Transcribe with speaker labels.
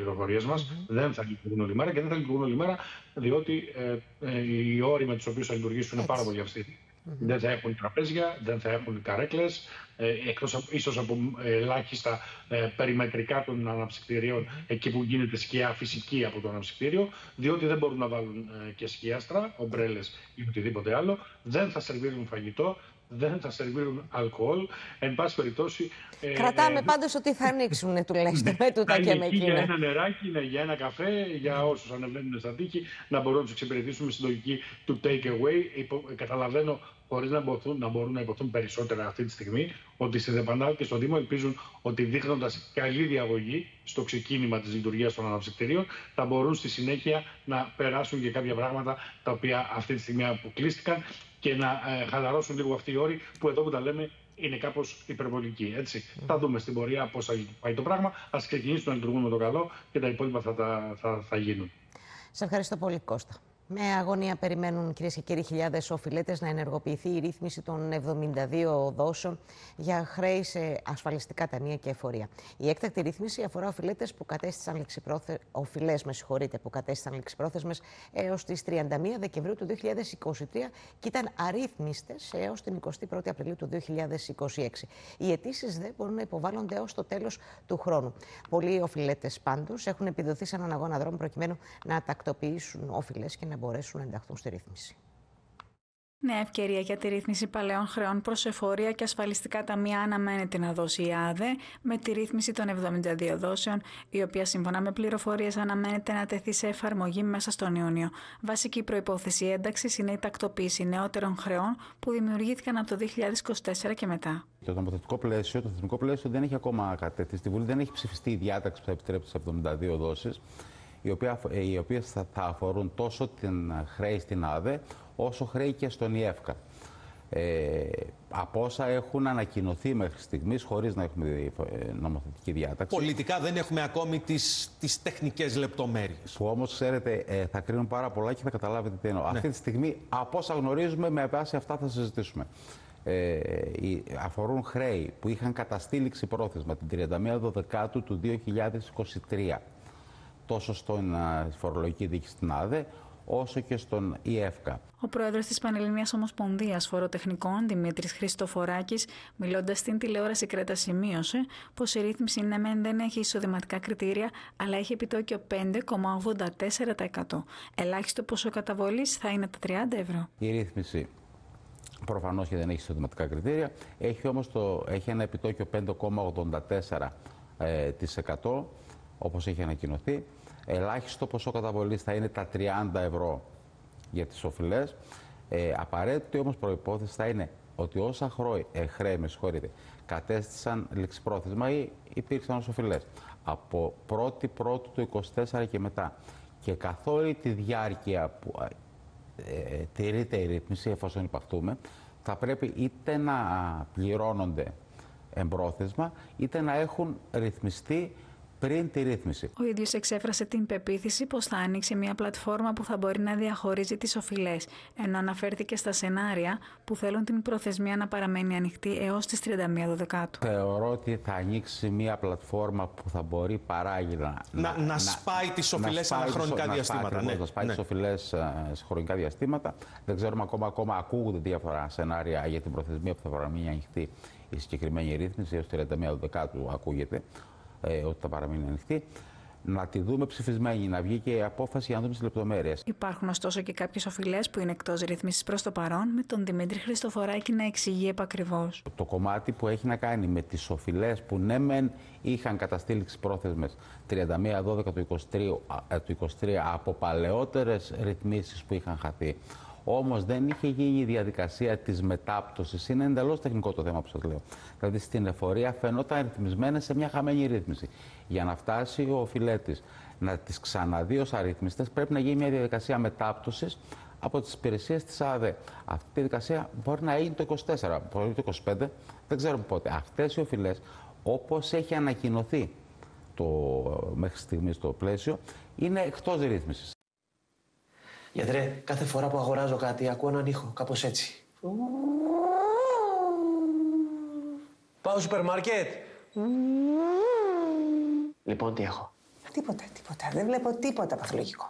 Speaker 1: πληροφορίες μας. Δεν θα λειτουργούν όλη μέρα και δεν θα λειτουργούν όλη μέρα, διότι οι όροι με τους οποίους θα λειτουργήσουν είναι πάρα πολύ αυστηροί. Δεν θα έχουν τραπέζια, δεν θα έχουν καρέκλες, εκτός ίσως από ελάχιστα περιμετρικά των αναψυκτηρίων, εκεί που γίνεται σκιά φυσική από το αναψυκτήριο, διότι δεν μπορούν να βάλουν και σκιάστρα, ομπρέλες ή οτιδήποτε άλλο. Δεν θα σερβίρουν φαγητό, δεν θα σερβίρουν αλκοόλ. Εν πάση περιπτώσει.
Speaker 2: Κρατάμε πάντως ότι θα ανοίξουν τουλάχιστον με τούτα και με εκείνα.
Speaker 1: Για ένα νεράκι, για ένα καφέ, για όσους ανεβαίνουν στα τείχη, να μπορούν να τους εξυπηρετήσουμε στην λογική του take away. Καταλαβαίνω, χωρίς να μπορούν να υποθούν περισσότερα αυτή τη στιγμή, ότι στη ΔΕΠΑΝΑΛ και στο Δήμο ελπίζουν ότι δείχνοντας καλή διαγωγή στο ξεκίνημα της λειτουργίας των αναψυκτηρίων, θα μπορούν στη συνέχεια να περάσουν και κάποια πράγματα τα οποία αυτή τη στιγμή αποκλείστηκαν και να χαλαρώσουν λίγο αυτοί οι όροι που εδώ που τα λέμε είναι κάπως υπερβολικοί. Έτσι. Θα δούμε στην πορεία πώς θα πάει το πράγμα. Ας ξεκινήσουμε να λειτουργούμε με το καλό και τα υπόλοιπα θα γίνουν.
Speaker 2: Σε ευχαριστώ πολύ, Κώστα. Με αγωνία περιμένουν, κυρίες και κύριοι, χιλιάδες οφειλέτες να ενεργοποιηθεί η ρύθμιση των 72 δόσεων για χρέη σε ασφαλιστικά ταμεία και εφορία. Η έκτακτη ρύθμιση αφορά οφειλέτες που κατέστησαν ληξιπρόθεσμες έως τις 31 Δεκεμβρίου του 2023 και ήταν αρρύθμιστες έως την 21η Απριλίου του 2026. Οι αιτήσεις δεν μπορούν να υποβάλλονται έως το τέλος του χρόνου. Πολλοί οφειλέτες πάντως έχουν επιδοθεί σε έναν αγώνα δρόμου προκειμένου να τακτοποιήσουν οφειλές και να μπορέσουν να ενταχθούν στη ρύθμιση.
Speaker 3: Νέα ευκαιρία για τη ρύθμιση παλαιών χρεών προς εφορία και ασφαλιστικά ταμεία αναμένεται να δώσει η ΑΔΕ με τη ρύθμιση των 72 δόσεων, η οποία σύμφωνα με πληροφορίες αναμένεται να τεθεί σε εφαρμογή μέσα στον Ιούνιο. Βασική προϋπόθεση ένταξης είναι η τακτοποίηση νεότερων χρεών που δημιουργήθηκαν από το 2024 και μετά.
Speaker 4: Το νομοθετικό πλαίσιο, το θεσμικό πλαίσιο δεν έχει ακόμα κατέθει στη Βουλή, δεν έχει ψηφιστεί η διάταξη που θα επιτρέπει τις 72 δόσεις, οι οποίες θα αφορούν τόσο την χρέη στην ΑΔΕ, όσο χρέη και στον ΙΕΦΚΑ. Από όσα έχουν ανακοινωθεί μέχρι στιγμής, χωρίς να έχουμε νομοθετική διάταξη.
Speaker 5: Πολιτικά δεν έχουμε ακόμη τις τεχνικές λεπτομέρειες.
Speaker 4: Που όμως, ξέρετε, θα κρίνουν πάρα πολλά και θα καταλάβετε τι εννοώ. Ναι. Αυτή τη στιγμή, από όσα γνωρίζουμε, με βάση αυτά θα συζητήσουμε. Αφορούν χρέη που είχαν καταστεί ληξιπρόθεσμα την 31 Δεκάτου του 2023. Τόσο στην φορολογική διοίκηση στην ΑΔΕ, όσο και στον ΙΕΦΚΑ.
Speaker 3: Ο πρόεδρος της Πανελληνίας Ομοσπονδίας Φοροτεχνικών, Δημήτρης Χριστοφοράκης, μιλώντας στην τηλεόραση Κρέτα, σημείωσε πως η ρύθμιση δεν έχει εισοδηματικά κριτήρια, αλλά έχει επιτόκιο 5,84%. Ελάχιστο ποσό καταβολής θα είναι τα 30 ευρώ.
Speaker 4: Η ρύθμιση προφανώς και δεν έχει εισοδηματικά κριτήρια, έχει ένα επιτόκιο 5,84%, όπως έχει ανακοινωθεί. Ελάχιστο ποσό καταβολής θα είναι τα 30 ευρώ για τις οφειλές. Απαραίτητη όμως προϋπόθεση θα είναι ότι όσα χρέη κατέστησαν ληξιπρόθεσμα ή υπήρξαν ως οφειλές από 1η Πρώτου του 2024 και μετά και καθ' όλη τη διάρκεια που τηρείται η ρύθμιση, εφόσον υπαχθούμε, θα πρέπει είτε να πληρώνονται εμπρόθεσμα είτε να έχουν ρυθμιστεί πριν τη ρύθμιση.
Speaker 3: Ο ίδιος εξέφρασε την πεποίθηση πως θα ανοίξει μια πλατφόρμα που θα μπορεί να διαχωρίζει τις οφειλές, ενώ αναφέρθηκε στα σενάρια που θέλουν την προθεσμία να παραμένει ανοιχτή έως τις 31 Δεκάτου.
Speaker 4: Θεωρώ ότι θα ανοίξει μια πλατφόρμα που θα μπορεί παράγγελα
Speaker 5: να σπάει τις οφειλές σε χρονικά διαστήματα.
Speaker 4: Να σπάει τις οφειλές σε χρονικά διαστήματα. Δεν ξέρουμε ακόμα ακούγονται διάφορα σενάρια για την προθεσμία που θα παραμείνει ανοιχτή η συγκεκριμένη ρύθμιση, έως 31 Δεκάτου ακούγεται ότι θα παραμείνει ανοιχτή. Να τη δούμε ψηφισμένη, να βγει και η απόφαση για να δούμε τις λεπτομέρειες.
Speaker 3: Υπάρχουν ωστόσο και κάποιες οφειλές που είναι εκτός ρύθμισης προς το παρόν, με τον Δημήτρη Χριστοφοράκη να εξηγεί επακριβώς.
Speaker 4: Το κομμάτι που έχει να κάνει με τις οφειλές που ναι μεν είχαν καταστεί ληξιπρόθεσμες 31 Δόδεκα του 2023 από παλαιότερες ρυθμίσεις που είχαν χαθεί, όμως δεν είχε γίνει η διαδικασία της μετάπτωσης. Είναι εντελώς τεχνικό το θέμα που σας λέω. Δηλαδή στην εφορία φαινόταν ρυθμισμένες σε μια χαμένη ρύθμιση. Για να φτάσει ο οφειλέτης να τις ξαναδεί ως αρρύθμιστες, πρέπει να γίνει μια διαδικασία μετάπτωσης από τις υπηρεσίες της ΑΔΕ. Αυτή η διαδικασία μπορεί να γίνει το 24, μπορεί το 25, δεν ξέρουμε πότε. Αυτές οι οφειλές, όπως έχει ανακοινωθεί μέχρι στιγμής το πλαίσιο, είναι εκτός ρύθμισης.
Speaker 6: Γιατρέ, κάθε φορά που αγοράζω κάτι ακούω έναν ήχο, κάπως έτσι. Πάω στο σούπερ μάρκετ. Λοιπόν, τι έχω.
Speaker 7: Τίποτα. Δεν βλέπω τίποτα παθολογικό.